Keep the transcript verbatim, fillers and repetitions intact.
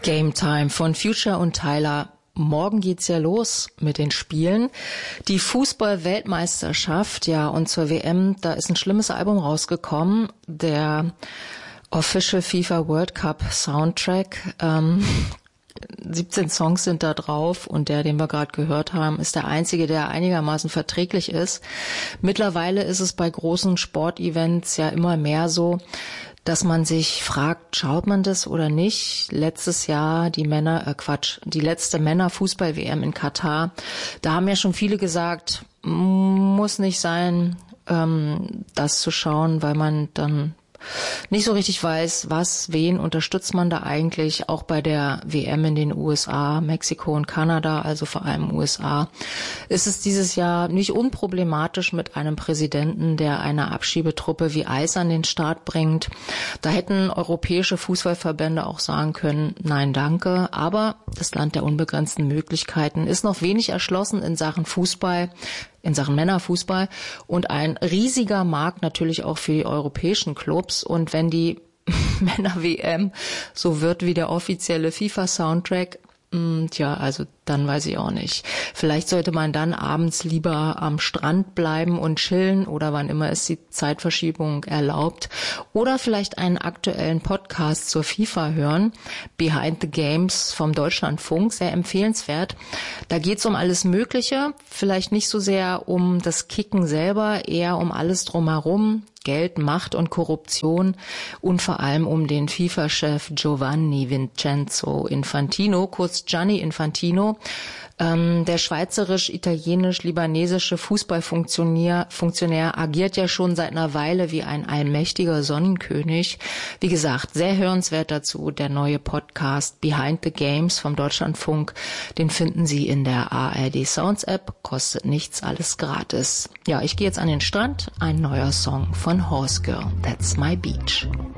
Game Time von Future und Tyler. Morgen geht's ja los mit den Spielen. Die Fußball-Weltmeisterschaft, ja, und zur W M, da ist ein schlimmes Album rausgekommen. Der Official FIFA World Cup Soundtrack. Ähm, siebzehn Songs sind da drauf und der, den wir gerade gehört haben, ist der einzige, der einigermaßen verträglich ist. Mittlerweile ist es bei großen Sportevents ja immer mehr so, dass man sich fragt, schaut man das oder nicht? Letztes Jahr die Männer, äh Quatsch, die letzte Männer-Fußball-W M in Katar, da haben ja schon viele gesagt, muss nicht sein, ähm, das zu schauen, weil man dann nicht so richtig weiß, was, wen unterstützt man da eigentlich, auch bei der W M in den U S A, Mexiko und Kanada, also vor allem U S A, ist es dieses Jahr nicht unproblematisch mit einem Präsidenten, der eine Abschiebetruppe wie Eis an den Start bringt. Da hätten europäische Fußballverbände auch sagen können, nein, danke, aber das Land der unbegrenzten Möglichkeiten ist noch wenig erschlossen in Sachen Fußball, in Sachen Männerfußball und ein riesiger Markt natürlich auch für die europäischen Clubs. Und wenn die Männer-W M so wird wie der offizielle FIFA-Soundtrack, tja, also dann weiß ich auch nicht. Vielleicht sollte man dann abends lieber am Strand bleiben und chillen oder wann immer es die Zeitverschiebung erlaubt. Oder vielleicht einen aktuellen Podcast zur FIFA hören. Behind the Games vom Deutschlandfunk, sehr empfehlenswert. Da geht's um alles Mögliche. Vielleicht nicht so sehr um das Kicken selber, eher um alles drumherum. Geld, Macht und Korruption und vor allem um den FIFA-Chef Giovanni Vincenzo Infantino, kurz Gianni Infantino. Ähm, der schweizerisch-italienisch-libanesische Fußballfunktionär Funktionär agiert ja schon seit einer Weile wie ein allmächtiger Sonnenkönig. Wie gesagt, sehr hörenswert dazu der neue Podcast Behind the Games vom Deutschlandfunk. Den finden Sie in der A R D Sounds App, kostet nichts, alles gratis. Ja, ich gehe jetzt an den Strand. Ein neuer Song von Horse Girl, That's My Beach.